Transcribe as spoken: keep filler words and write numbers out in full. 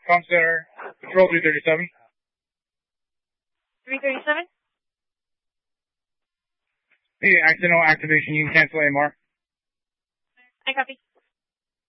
Com Center, Control three thirty-seven. three thirty-seven? Hey, accidental activation, you can cancel A M R. I copy.